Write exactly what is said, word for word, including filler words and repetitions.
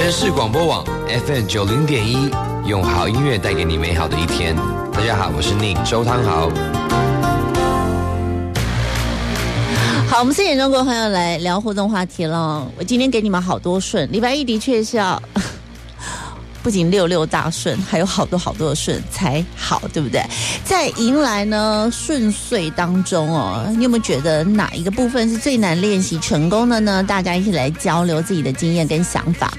城市广播网 F M 九零点一，用好音乐带给你美好的一天。大家好，我是 Nick 周汤豪。 好，我们四点钟过后要来聊互动话题了。我今天给你们好多顺，礼拜一的确是要不仅六六大顺，还有好多好多的顺才好，对不对？在迎来呢顺遂当中哦，你有没有觉得哪一个部分是最难练习成功的呢？大家一起来交流自己的经验跟想法。